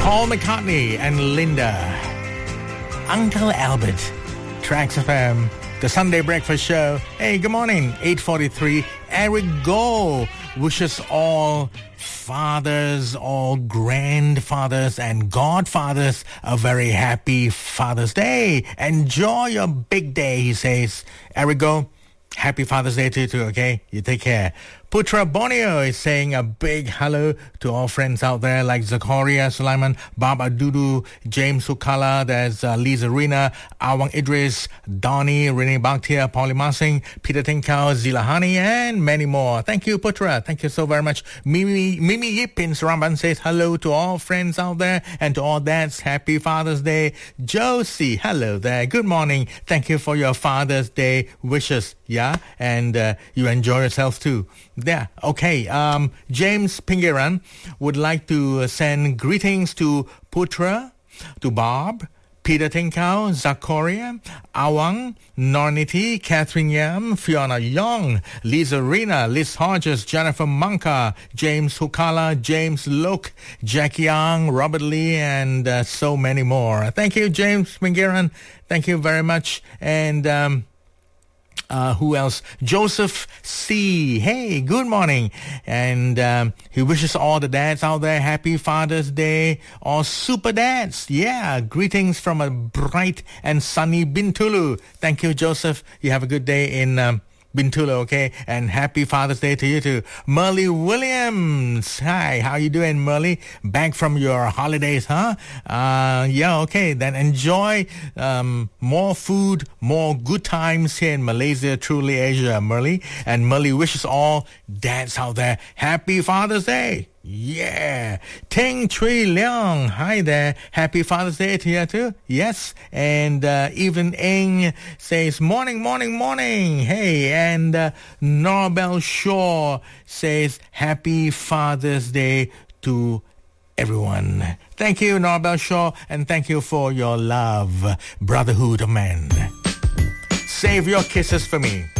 Paul McCartney and Linda. Uncle Albert. Tracks FM. The Sunday Breakfast Show. Hey, good morning. 8:43. Eric Go wishes all fathers, all grandfathers and godfathers a very happy Father's Day. Enjoy your big day, he says. Eric Go, happy Father's Day to you too, okay? You take care. Putra Borneo is saying a big hello to all friends out there like Zakaria Sulaiman, Baba Dudu, James Sukala, there's Lisa Rina, Awang Idris, Donnie, Rene Bakhtia, Paulie Masing, Peter Tinkau, Zilahani, and many more. Thank you, Putra. Thank you so very much. Mimi Yip in Saramban says hello to all friends out there and to all dads. Happy Father's Day. Josie, hello there. Good morning. Thank you for your Father's Day wishes. Yeah, and you enjoy yourself too. Yeah, okay. James Pingiran would like to send greetings to Putra, to Bob, Peter Tinkau, Zakaria, Awang, Norniti, Catherine Yam, Fiona Young, Lisa Rina, Liz Hodges, Jennifer Manka, James Hukala, James Loke, Jackie Young, Robert Lee, and so many more. Thank you, James Pingiran. Thank you very much. And who else? Joseph C. Hey, good morning. And he wishes all the dads out there happy Father's Day. All super dads. Yeah, greetings from a bright and sunny Bintulu. Thank you, Joseph. You have a good day in Bintulu, okay? And happy Father's Day to you too. Merle Williams. Hi, how you doing, Merle? Back from your holidays, huh? Yeah, okay. Then enjoy more food, more good times here in Malaysia, truly Asia, Merle. And Merle wishes all dads out there happy Father's Day. Yeah. Teng Chui Leong. Hi there. Happy Father's Day to you too. Yes. And Evelyn Eng says morning, morning, morning. Hey. And Norbel Shaw says happy Father's Day to everyone. Thank you, Norbel Shaw. And thank you for your love. Brotherhood of men. Save your kisses for me.